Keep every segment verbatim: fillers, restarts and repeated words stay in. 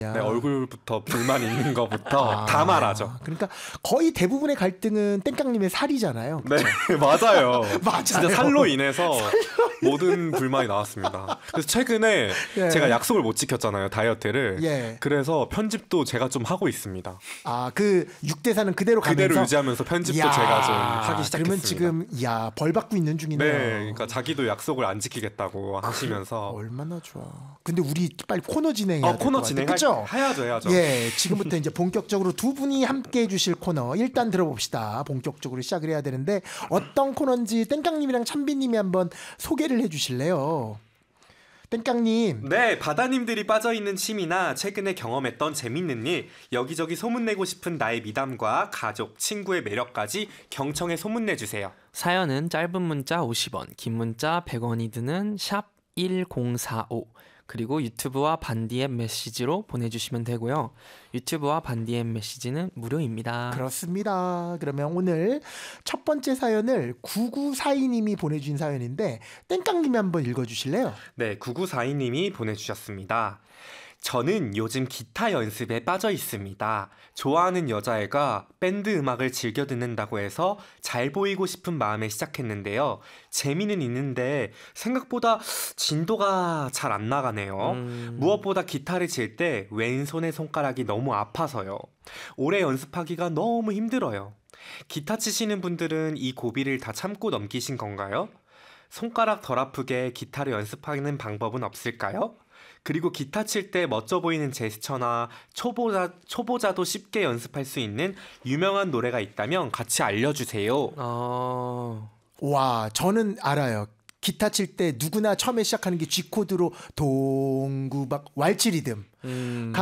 네, 얼굴부터 불만 있는 거부터 아, 다 말하죠. 그러니까 거의 대부분의 갈등은 땡깡님의 살이잖아요. 네, 맞아요. 맞아요. 진짜 살로 인해서 모든 불만이 나왔습니다. 그래서 최근에 예. 제가 약속을 못 지켰잖아요, 다이어트를. 예. 그래서 편집도 제가 좀 하고 있습니다. 아, 그 육대사는 그대로 가면서 그대로 유지하면서 편집도 이야, 제가 좀 하기 시작했습니다. 그러면 지금 야, 벌 받고 있는 중이네요. 네, 그러니까 자기도 약속을 안 지키겠다고 하시면서. 얼마나 좋아. 근데 우리 빨리 코너 진행해야 어, 될 코너 것 같아요. 진행 그렇죠? 해야죠, 해야죠. 예, 지금부터 이제 본격적으로 두 분이 함께 해주실 코너 일단 들어봅시다. 본격적으로 시작을 해야 되는데 어떤 코너인지 땡깡님이랑 찬비님이 한번 소개를 해주실래요? 땡깡님. 네, 바다님들이 빠져있는 취미나 최근에 경험했던 재밌는 일, 여기저기 소문내고 싶은 나의 미담과 가족, 친구의 매력까지 경청에 소문내주세요. 사연은 짧은 문자 오십 원, 긴 문자 백 원이 드는 샵 일공사오, 그리고 유튜브와 반디앱 메시지로 보내주시면 되고요. 유튜브와 반디앱 메시지는 무료입니다. 그렇습니다. 그러면 오늘 첫 번째 사연을 구구사이님이 보내주신 사연인데 땡깡님이 한번 읽어주실래요? 네, 구구사이님이 보내주셨습니다. 저는 요즘 기타 연습에 빠져 있습니다. 좋아하는 여자애가 밴드 음악을 즐겨 듣는다고 해서 잘 보이고 싶은 마음에 시작했는데요. 재미는 있는데 생각보다 진도가 잘 안 나가네요. 음... 무엇보다 기타를 칠 때 왼손의 손가락이 너무 아파서요. 오래 연습하기가 너무 힘들어요. 기타 치시는 분들은 이 고비를 다 참고 넘기신 건가요? 손가락 덜 아프게 기타를 연습하는 방법은 없을까요? 그리고 기타 칠 때 멋져 보이는 제스처나 초보자, 초보자도 쉽게 연습할 수 있는 유명한 노래가 있다면 같이 알려주세요. 어... 와, 저는 알아요. 기타 칠 때 누구나 처음에 시작하는 게 G코드로 동구박 왈츠 리듬. 음...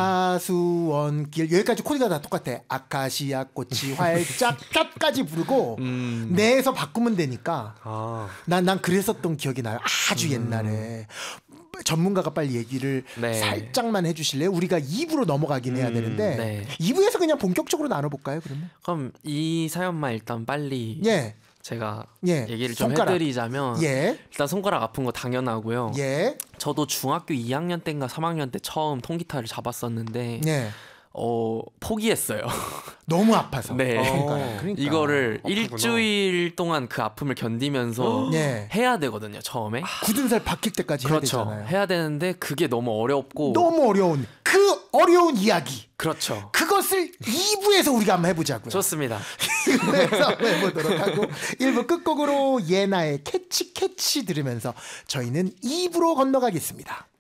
가수원길 여기까지 코드가 다 똑같아. 아카시아 꽃이 활짝 plat까지 부르고 음... 내에서 바꾸면 되니까. 아... 난, 난 그랬었던 기억이 나요. 아주 음... 옛날에. 전문가가 빨리 얘기를 네. 살짝만 해주실래요? 우리가 이 부로 넘어가긴 해야 되는데 음, 네. 이 부에서 그냥 본격적으로 나눠볼까요? 그러면? 그럼 이 사연만 일단 빨리 예, 제가 예. 얘기를 좀 손가락. 해드리자면 예, 일단 손가락 아픈 거 당연하고요. 예, 저도 중학교 이 학년 때인가 삼 학년 때 처음 통기타를 잡았었는데 예. 어, 포기했어요. 너무 아파서. 네. 그러니까, 그러니까. 이거를 아프구나. 일주일 동안 그 아픔을 견디면서 예. 해야 되거든요, 처음에. 굳은 살 박힐 때까지 그렇죠. 해야 되잖아요. 해야 되는데 그게 너무 어렵고. 너무 어려운 그 어려운 이야기. 그렇죠. 그것을 이 부에서 우리가 한번 해보자고요. 좋습니다. 그래서 한번 해보도록 하고 일 부 끝곡으로 예나의 캐치 캐치 들으면서 저희는 이 부로 건너가겠습니다.